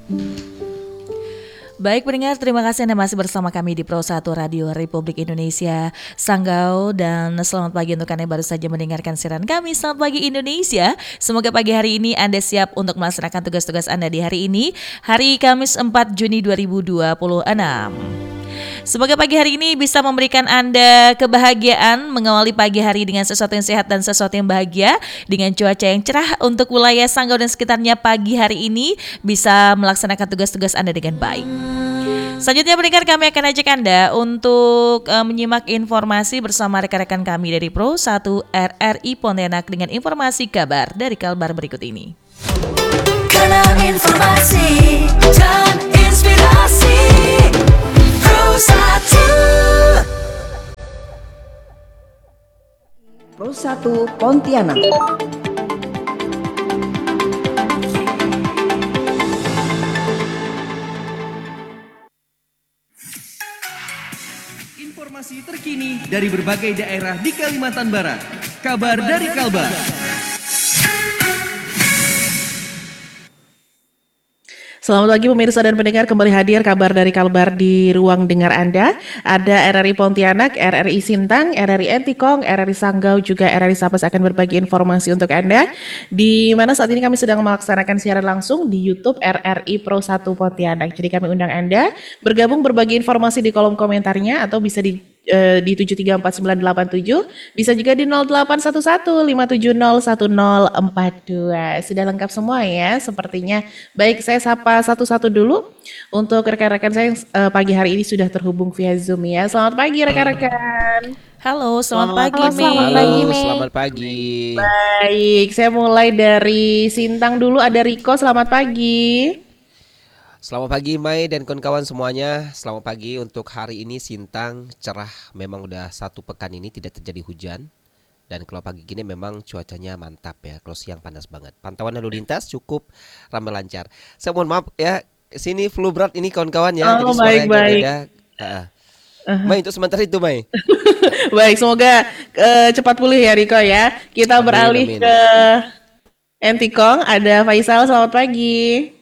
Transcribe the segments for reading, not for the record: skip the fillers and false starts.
Baik pendengar, terima kasih Anda masih bersama kami di Pro 1 Radio Republik Indonesia Sanggau. Dan selamat pagi untuk Anda yang baru saja mendengarkan siaran kami. Selamat pagi Indonesia. Semoga pagi hari ini Anda siap untuk melaksanakan tugas-tugas Anda di hari ini, hari Kamis 4 Juni 2026. Semoga pagi hari ini bisa memberikan Anda kebahagiaan, mengawali pagi hari dengan sesuatu yang sehat dan sesuatu yang bahagia, dengan cuaca yang cerah untuk wilayah Sanggau dan sekitarnya. Pagi hari ini bisa melaksanakan tugas-tugas Anda dengan baik. Selanjutnya pendengar, kami akan ajak Anda untuk menyimak informasi bersama rekan-rekan kami dari Pro 1 RRI Pontianak dengan informasi kabar dari Kalbar berikut ini. Kanal informasi dan inspirasi Pro 1. Pro 1 Pontianak. Informasi terkini dari berbagai daerah di Kalimantan Barat. Kabar dari Kalbar. Selamat pagi pemirsa dan pendengar, kembali hadir kabar dari Kalbar di ruang dengar Anda. Ada RRI Pontianak, RRI Sintang, RRI Entikong, RRI Sanggau, juga RRI Sabes akan berbagi informasi untuk Anda. Di mana saat ini kami sedang melaksanakan siaran langsung di YouTube RRI Pro 1 Pontianak. Jadi kami undang Anda bergabung berbagi informasi di kolom komentarnya, atau bisa di 7349987, bisa juga di 081157010042. Sudah lengkap semua ya sepertinya. Baik, saya sapa satu-satu dulu untuk rekan-rekan saya yang pagi hari ini sudah terhubung via Zoom ya. Selamat pagi rekan-rekan. Halo, selamat pagi Halo, Mei. selamat pagi, Mei. Selamat pagi. Baik, saya mulai dari Sintang dulu. Ada Riko, selamat pagi. Selamat pagi Mai dan kawan-kawan semuanya. Selamat pagi untuk hari ini Sintang cerah. Memang udah satu pekan ini tidak terjadi hujan. Dan kalau pagi gini memang cuacanya mantap ya. Kalau siang panas banget. Pantauan lalu lintas cukup ramai lancar. Saya mohon maaf ya, sini flu berat ini kawan-kawan ya. Oh, Jadi suaranya agak baik. beda. Mai, untuk sementara itu Mai. Baik, semoga cepat pulih ya Riko ya. Kita Amin, beralih amin. ke Entikong. Ada Faisal, selamat pagi.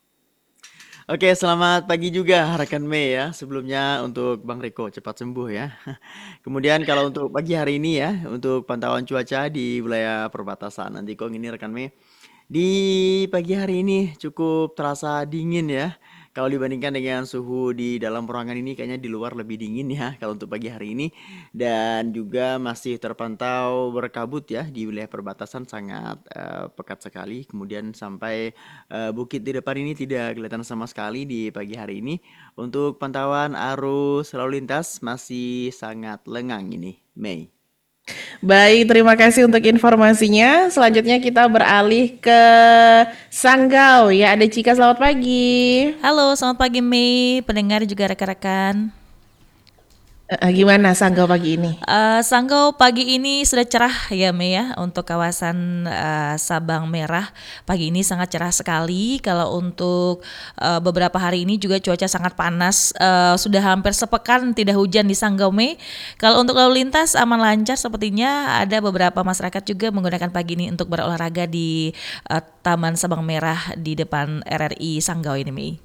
Oke, selamat pagi juga rekan Mei ya. Sebelumnya untuk Bang Riko cepat sembuh ya. Kemudian kalau untuk pagi hari ini ya, untuk pantauan cuaca di wilayah perbatasan Antikong ini rekan Mei, di pagi hari ini cukup terasa dingin ya. Kalau dibandingkan dengan suhu di dalam ruangan ini, kayaknya di luar lebih dingin ya kalau untuk pagi hari ini. Dan juga masih terpantau berkabut ya di wilayah perbatasan, sangat pekat sekali. Kemudian sampai bukit di depan ini tidak kelihatan sama sekali di pagi hari ini. Untuk pantauan arus lalu lintas masih sangat lengang ini, Mei. Baik, terima kasih untuk informasinya. Selanjutnya kita beralih ke Sanggau ya. Ada Cika, selamat pagi. Halo, selamat pagi Mei, pendengar juga rekan-rekan. Gimana Sanggau pagi ini? Sanggau pagi ini sudah cerah ya Mei ya, untuk kawasan Sabang Merah. Pagi ini sangat cerah sekali. Kalau untuk beberapa hari ini juga cuaca sangat panas. Sudah hampir sepekan tidak hujan di Sanggau Mei. Kalau untuk lalu lintas aman lancar, sepertinya ada beberapa masyarakat juga menggunakan pagi ini untuk berolahraga di Taman Sabang Merah di depan RRI Sanggau ini Mei.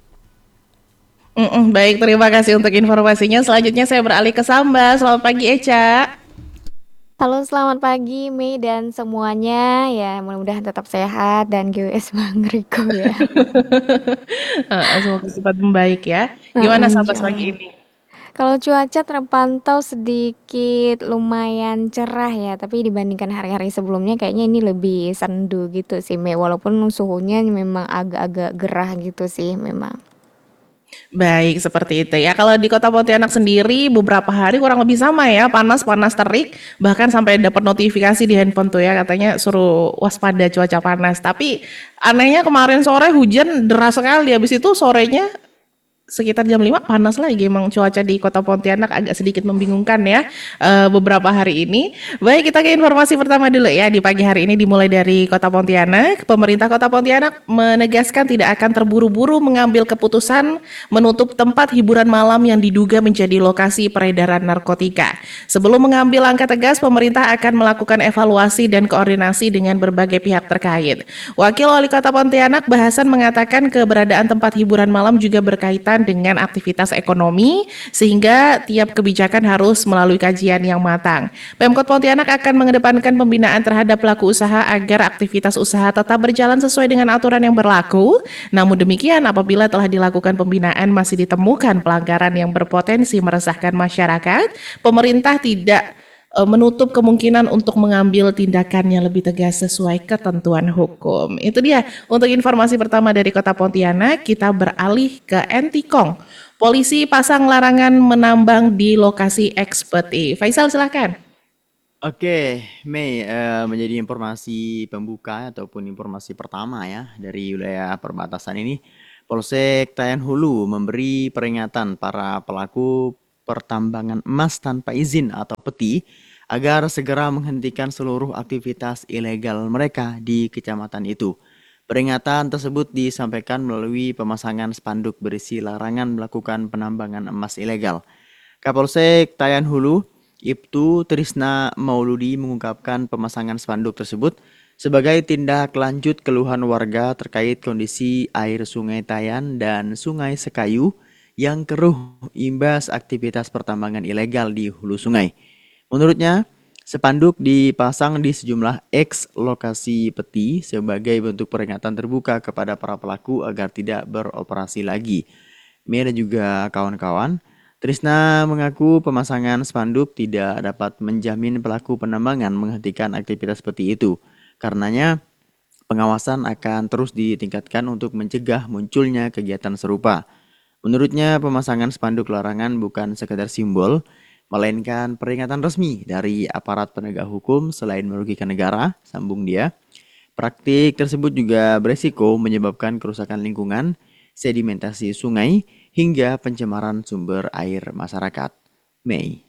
Baik, terima kasih untuk informasinya. Selanjutnya saya beralih ke Samba. Selamat pagi Eca. Halo, selamat pagi Mei dan semuanya ya, mudah-mudahan tetap sehat dan GWS Bang Riko ya. Semoga cepat membaik ya. Gimana Samba pagi ini? Kalau cuaca terpantau sedikit lumayan cerah ya, tapi dibandingkan hari-hari sebelumnya kayaknya ini lebih sendu gitu sih Mei, walaupun suhunya memang agak-agak gerah gitu sih memang. Baik, seperti itu ya. Kalau di Kota Pontianak sendiri beberapa hari kurang lebih sama ya, panas terik, bahkan sampai dapat notifikasi di handphone tuh ya, katanya suruh waspada cuaca panas. Tapi anehnya kemarin sore hujan deras sekali, habis itu sorenya sekitar jam 5 panas lagi. Emang cuaca di Kota Pontianak agak sedikit membingungkan ya beberapa hari ini. Baik, kita ke informasi pertama dulu ya di pagi hari ini, dimulai dari Kota Pontianak. Pemerintah Kota Pontianak menegaskan tidak akan terburu-buru mengambil keputusan menutup tempat hiburan malam yang diduga menjadi lokasi peredaran narkotika. Sebelum mengambil langkah tegas, pemerintah akan melakukan evaluasi dan koordinasi dengan berbagai pihak terkait. Wakil Wali Kota Pontianak Bahasan mengatakan keberadaan tempat hiburan malam juga berkaitan dengan aktivitas ekonomi, sehingga tiap kebijakan harus melalui kajian yang matang. Pemkot Pontianak akan mengedepankan pembinaan terhadap pelaku usaha agar aktivitas usaha tetap berjalan sesuai dengan aturan yang berlaku. Namun demikian, apabila telah dilakukan pembinaan masih ditemukan pelanggaran yang berpotensi meresahkan masyarakat, pemerintah tidak menutup kemungkinan untuk mengambil tindakan yang lebih tegas sesuai ketentuan hukum. Itu dia untuk informasi pertama dari Kota Pontianak. Kita beralih ke Entikong. Polisi pasang larangan menambang di lokasi ekspeti. Faisal, silakan. Oke, Mei, menjadi informasi pembuka ataupun informasi pertama ya dari wilayah perbatasan ini, Polsek Tayan Hulu memberi peringatan para pelaku pertambangan emas tanpa izin atau peti agar segera menghentikan seluruh aktivitas ilegal mereka di kecamatan itu. Peringatan tersebut disampaikan melalui pemasangan spanduk berisi larangan melakukan penambangan emas ilegal. Kapolsek Tayan Hulu, Ibtu Trisna Mauludi mengungkapkan pemasangan spanduk tersebut sebagai tindak lanjut keluhan warga terkait kondisi air Sungai Tayan dan Sungai Sekayu yang keruh imbas aktivitas pertambangan ilegal di hulu sungai. Menurutnya, spanduk dipasang di sejumlah lokasi peti sebagai bentuk peringatan terbuka kepada para pelaku agar tidak beroperasi lagi. Mei dan juga kawan-kawan, Trisna mengaku pemasangan spanduk tidak dapat menjamin pelaku penambangan menghentikan aktivitas peti itu. Karenanya, pengawasan akan terus ditingkatkan untuk mencegah munculnya kegiatan serupa. Menurutnya, pemasangan spanduk larangan bukan sekedar simbol, melainkan peringatan resmi dari aparat penegak hukum selain merugikan negara, sambung dia. Praktik tersebut juga beresiko menyebabkan kerusakan lingkungan, sedimentasi sungai, hingga pencemaran sumber air masyarakat. Mei.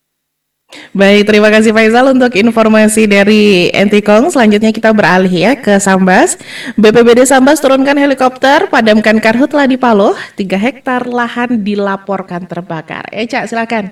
Baik, terima kasih Faisal untuk informasi dari Entikong. Selanjutnya kita beralih ya ke Sambas. BPBD Sambas turunkan helikopter, padamkan karhutla di Paloh, 3 hektar lahan dilaporkan terbakar. Eca, silakan.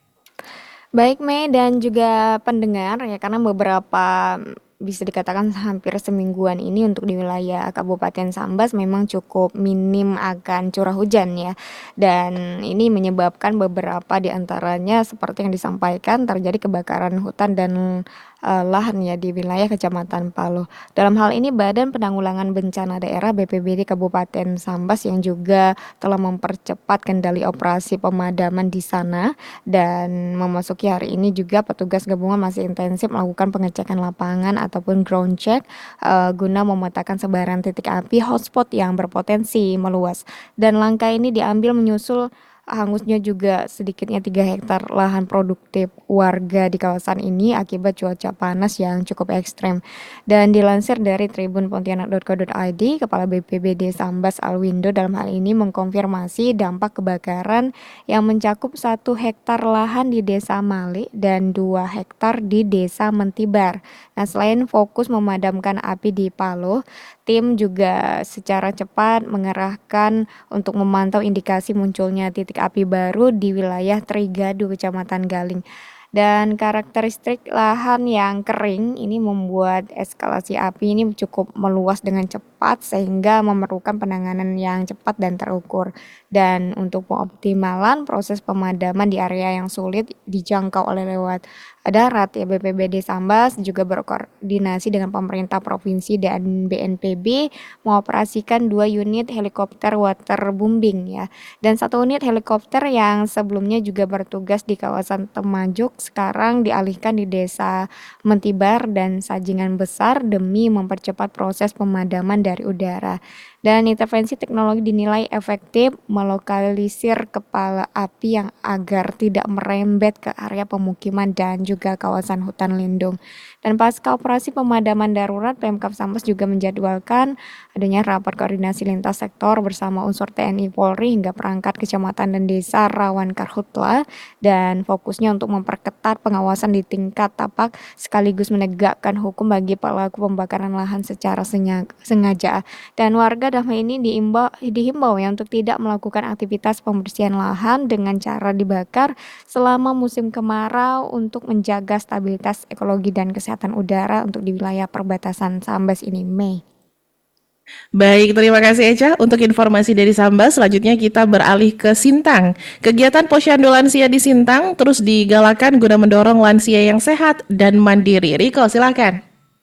Baik Mei dan juga pendengar ya, karena beberapa bisa dikatakan hampir semingguan ini untuk di wilayah Kabupaten Sambas memang cukup minim akan curah hujan ya, dan ini menyebabkan beberapa di antaranya seperti yang disampaikan terjadi kebakaran hutan dan lahan ya di wilayah Kecamatan Paloh. Dalam hal ini Badan Penanggulangan Bencana Daerah BPBD Kabupaten Sambas yang juga telah mempercepat kendali operasi pemadaman di sana, dan memasuki hari ini juga petugas gabungan masih intensif melakukan pengecekan lapangan ataupun ground check guna memetakan sebaran titik api hotspot yang berpotensi meluas, dan langkah ini diambil menyusul hangusnya juga sedikitnya 3 hektar lahan produktif warga di kawasan ini akibat cuaca panas yang cukup ekstrem. Dan dilansir dari tribunpontianak.co.id, Kepala BPBD Sambas Alwindo dalam hal ini mengkonfirmasi dampak kebakaran yang mencakup 1 hektar lahan di Desa Malik dan 2 hektar di Desa Mentibar. Nah, selain fokus memadamkan api di Paloh, tim juga secara cepat mengerahkan untuk memantau indikasi munculnya titik api baru di wilayah Trigadu, Kecamatan Galing. Dan karakteristik lahan yang kering ini membuat eskalasi api ini cukup meluas dengan cepat sehingga memerlukan penanganan yang cepat dan terukur. Dan untuk pengoptimalan proses pemadaman di area yang sulit dijangkau oleh lewat darat ya, BPBD Sambas juga berkoordinasi dengan pemerintah provinsi dan BNPB mengoperasikan 2 unit helikopter waterbombing ya, dan 1 unit helikopter yang sebelumnya juga bertugas di kawasan Temajuk sekarang dialihkan di Desa Mentibar dan Sajingan Besar demi mempercepat proses pemadaman dari udara. Dan intervensi teknologi dinilai efektif melokalisir kepala api yang agar tidak merembet ke area pemukiman dan juga kawasan hutan lindung. Dan pasca operasi pemadaman darurat, Pemkab Sambas juga menjadwalkan adanya rapat koordinasi lintas sektor bersama unsur TNI Polri hingga perangkat kecamatan dan desa rawan karhutla, dan fokusnya untuk memperketat pengawasan di tingkat tapak sekaligus menegakkan hukum bagi pelaku pembakaran lahan secara sengaja. Dan warga dalam hal ini dihimbau ya untuk tidak melakukan aktivitas pembersihan lahan dengan cara dibakar selama musim kemarau untuk menjaga stabilitas ekologi dan kesehatan udara untuk di wilayah perbatasan Sambas ini, Mei. Baik, terima kasih Eca untuk informasi dari Sambas. Selanjutnya kita beralih ke Sintang. Kegiatan Posyandu Lansia di Sintang terus digalakan guna mendorong lansia yang sehat dan mandiri. Riko, silakan.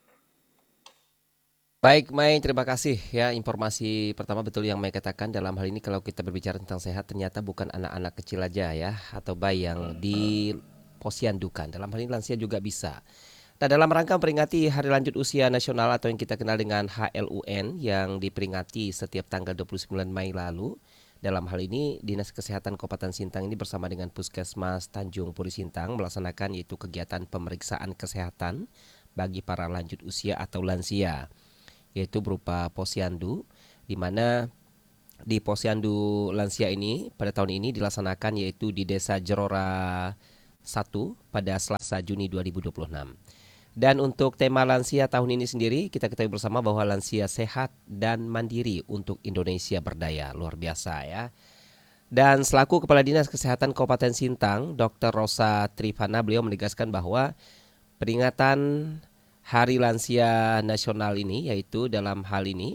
Baik, Mai, terima kasih ya. Informasi pertama betul yang Mai katakan, dalam hal ini kalau kita berbicara tentang sehat ternyata bukan anak-anak kecil aja ya atau bayi yang diposyandukan. Dalam hal ini lansia juga bisa. Nah, dalam rangka memperingati Hari Lanjut Usia Nasional atau yang kita kenal dengan HLUN yang diperingati setiap tanggal 29 Mei lalu, dalam hal ini Dinas Kesehatan Kabupaten Sintang ini bersama dengan Puskesmas Tanjung Puri Sintang melaksanakan yaitu kegiatan pemeriksaan kesehatan bagi para lanjut usia atau lansia, yaitu berupa posyandu, di mana di posyandu lansia ini pada tahun ini dilaksanakan yaitu di Desa Jerora 1 pada Selasa Juni 2026. Dan untuk tema lansia tahun ini sendiri kita ketahui bersama bahwa lansia sehat dan mandiri untuk Indonesia berdaya. Luar biasa ya. Dan selaku Kepala Dinas Kesehatan Kabupaten Sintang, Dr. Rosa Trivana, beliau menegaskan bahwa peringatan Hari Lansia Nasional ini yaitu dalam hal ini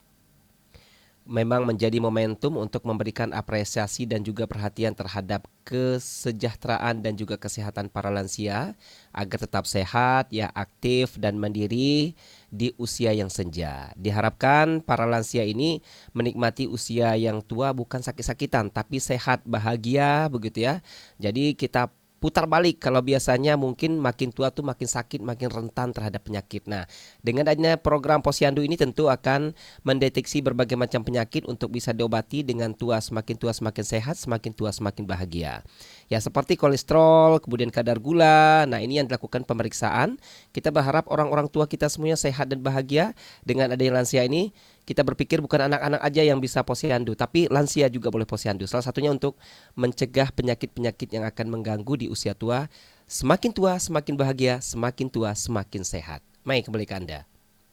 memang menjadi momentum untuk memberikan apresiasi dan juga perhatian terhadap kesejahteraan dan juga kesehatan para lansia agar tetap sehat, ya aktif dan mandiri di usia yang senja. Diharapkan para lansia ini menikmati usia yang tua bukan sakit-sakitan tapi sehat, bahagia begitu ya. Jadi kita putar balik, kalau biasanya mungkin makin tua tuh makin sakit, makin rentan terhadap penyakit. Nah, dengan adanya program Posyandu ini tentu akan mendeteksi berbagai macam penyakit untuk bisa diobati dengan tua semakin sehat, semakin tua semakin bahagia. Ya, seperti kolesterol, kemudian kadar gula. Nah, ini yang dilakukan pemeriksaan. Kita berharap orang-orang tua kita semuanya sehat dan bahagia. Dengan adanya lansia ini, kita berpikir bukan anak-anak aja yang bisa posyandu, tapi lansia juga boleh posyandu. Salah satunya untuk mencegah penyakit-penyakit yang akan mengganggu di usia tua. Semakin tua semakin bahagia, semakin tua semakin sehat. Mai, kembali ke Anda.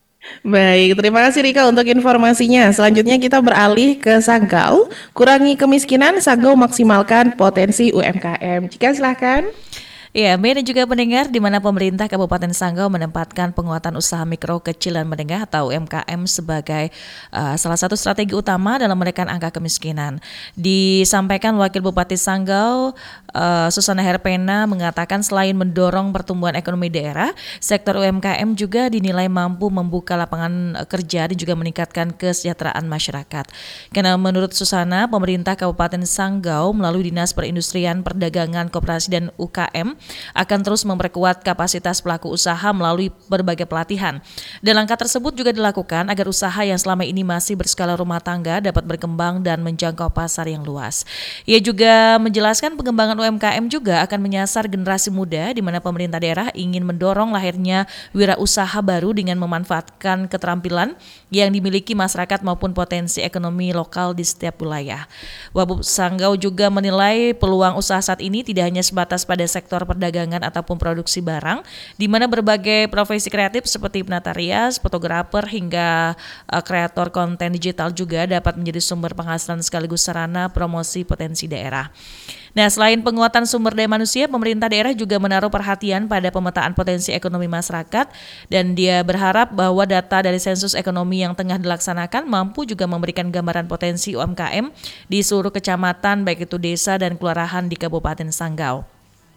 Baik, terima kasih Rika untuk informasinya. Selanjutnya kita beralih ke Sanggau. Kurangi kemiskinan, Sanggau maksimalkan potensi UMKM. Jika silakan. Ya, Mei dan juga pendengar, di mana pemerintah Kabupaten Sanggau menempatkan penguatan usaha mikro, kecil, dan menengah atau UMKM sebagai salah satu strategi utama dalam menekan angka kemiskinan. Disampaikan Wakil Bupati Sanggau, Susana Herpena, mengatakan selain mendorong pertumbuhan ekonomi daerah, sektor UMKM juga dinilai mampu membuka lapangan kerja dan juga meningkatkan kesejahteraan masyarakat. Karena menurut Susana, pemerintah Kabupaten Sanggau melalui Dinas Perindustrian, Perdagangan, Koperasi, dan UKM akan terus memperkuat kapasitas pelaku usaha melalui berbagai pelatihan. Dan langkah tersebut juga dilakukan agar usaha yang selama ini masih berskala rumah tangga dapat berkembang dan menjangkau pasar yang luas. Ia juga menjelaskan pengembangan UMKM juga akan menyasar generasi muda, di mana pemerintah daerah ingin mendorong lahirnya wirausaha baru dengan memanfaatkan keterampilan yang dimiliki masyarakat maupun potensi ekonomi lokal di setiap wilayah. Wabub Sanggau juga menilai peluang usaha saat ini tidak hanya sebatas pada sektor perdagangan ataupun produksi barang, di mana berbagai profesi kreatif seperti penata rias, fotografer hingga kreator konten digital juga dapat menjadi sumber penghasilan sekaligus sarana promosi potensi daerah. Nah, selain penguatan sumber daya manusia, pemerintah daerah juga menaruh perhatian pada pemetaan potensi ekonomi masyarakat, dan dia berharap bahwa data dari sensus ekonomi yang tengah dilaksanakan mampu juga memberikan gambaran potensi UMKM di seluruh kecamatan, baik itu desa dan kelurahan di Kabupaten Sanggau.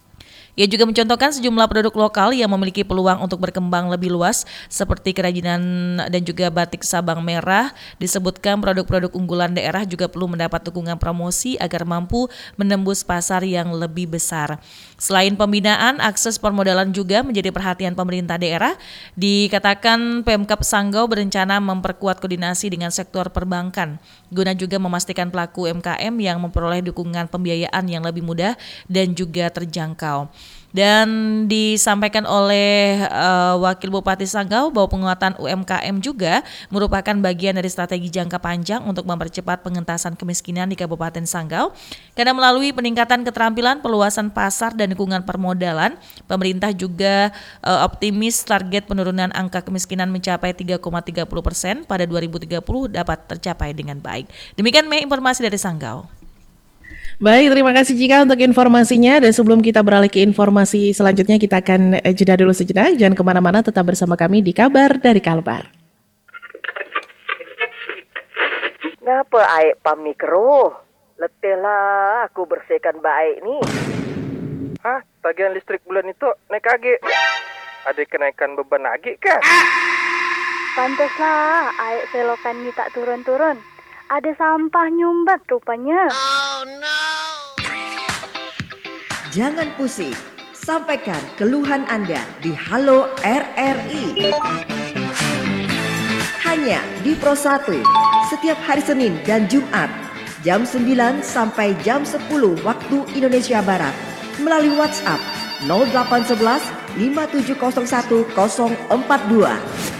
Ia juga mencontohkan sejumlah produk lokal yang memiliki peluang untuk berkembang lebih luas seperti kerajinan dan juga batik Sabang Merah. Disebutkan produk-produk unggulan daerah juga perlu mendapat dukungan promosi agar mampu menembus pasar yang lebih besar. Selain pembinaan, akses permodalan juga menjadi perhatian pemerintah daerah. Dikatakan Pemkab Sanggau berencana memperkuat koordinasi dengan sektor perbankan guna juga memastikan pelaku UMKM yang memperoleh dukungan pembiayaan yang lebih mudah dan juga terjangkau. Dan disampaikan oleh Wakil Bupati Sanggau bahwa penguatan UMKM juga merupakan bagian dari strategi jangka panjang untuk mempercepat pengentasan kemiskinan di Kabupaten Sanggau. Karena melalui peningkatan keterampilan, perluasan pasar dan dukungan permodalan, pemerintah juga optimis target penurunan angka kemiskinan mencapai 3,30% pada 2030 dapat tercapai dengan baik. Demikian informasi dari Sanggau. Baik, terima kasih Cika untuk informasinya. Dan sebelum kita beralih ke informasi selanjutnya, kita akan jeda dulu sejenak. Jangan kemana-mana, tetap bersama kami di Kabar dari Kalbar. Ngapa aik pamikro? Letih lah aku bersihkan baik nih. Hah? Tagihan listrik bulan itu naik lagi. Ada kenaikan beban lagi kah? Pantaslah, air selokan ini tak turun-turun. Ada sampah nyumbat rupanya. Jangan pusing, sampaikan keluhan Anda di Halo RRI. Hanya di Pro 1, setiap hari Senin dan Jumat, jam 9 sampai jam 10 waktu Indonesia Barat, melalui WhatsApp 0811 5701 042.